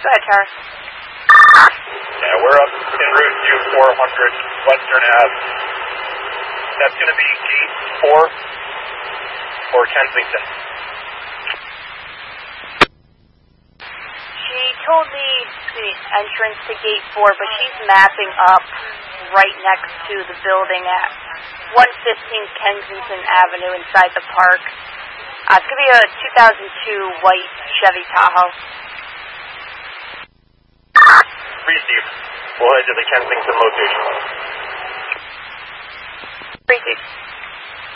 Go ahead, Tara. Yeah, we're up en route to 400 Western Ave. That's going to be gate 4 for Kensington. She told me the entrance to gate 4, but she's mapping up right next to the building at 115 Kensington Avenue inside the park. It's going to be a 2002 white Chevy Tahoe. Received. We'll head to the Kensington location. Received.